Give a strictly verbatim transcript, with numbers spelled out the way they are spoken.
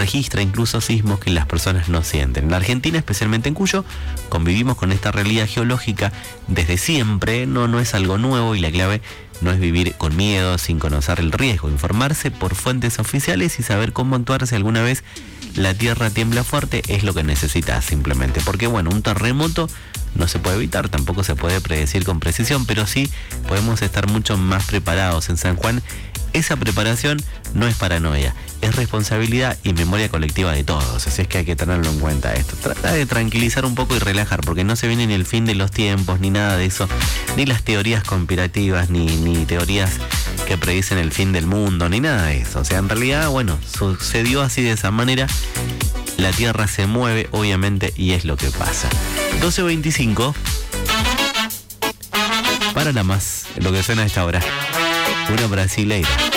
registra incluso sismos que las personas no sienten. En la Argentina, especialmente en Cuyo, convivimos con esta realidad geológica desde siempre, no, no es algo nuevo, y la clave no es vivir con miedo, sin conocer el riesgo, informarse por fuentes oficiales y saber cómo actuar si alguna vez la tierra tiembla fuerte es lo que necesitas simplemente. Porque bueno, un terremoto no se puede evitar, tampoco se puede predecir con precisión, pero sí podemos estar mucho más preparados. En San Juan, esa preparación no es paranoia, es responsabilidad y memoria colectiva de todos, así es que hay que tenerlo en cuenta esto. Trata de tranquilizar un poco y relajar, porque no se viene ni el fin de los tiempos, ni nada de eso, ni las teorías conspirativas, ni, ni teorías que predicen el fin del mundo, ni nada de eso. O sea, en realidad, bueno, sucedió así de esa manera, la Tierra se mueve, obviamente, y es lo que pasa. doce veinticinco, para la más, lo que suena a esta hora, una brasileira.